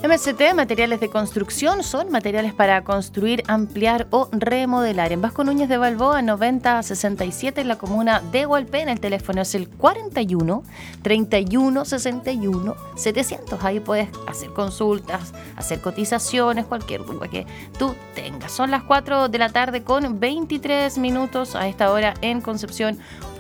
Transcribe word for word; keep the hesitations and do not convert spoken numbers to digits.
M S T, materiales de construcción, son materiales para construir, ampliar o remodelar. En Vasco Núñez de Balboa, noventa sesenta y siete, en la comuna de Hualpén. El teléfono es el cuarenta y uno, treinta y uno, sesenta y uno, setecientos. Ahí puedes hacer consultas, hacer cotizaciones, cualquier duda que tú tengas. Son las cuatro de la tarde con veintitrés minutos a esta hora en Concepción,